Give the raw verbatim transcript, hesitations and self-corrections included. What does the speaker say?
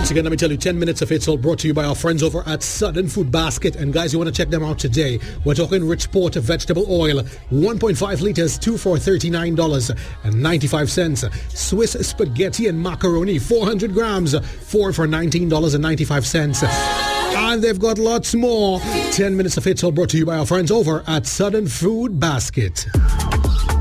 Once again, let me tell you, ten minutes of It's All brought to you by our friends over at Southern Food Basket. And guys, you want to check them out today. We're talking Richport vegetable oil, one point five litres, two for thirty-nine dollars and ninety-five cents. Swiss spaghetti and macaroni, four hundred grams, four for nineteen dollars and ninety-five cents. And they've got lots more. ten minutes of It's All brought to you by our friends over at Southern Food Basket.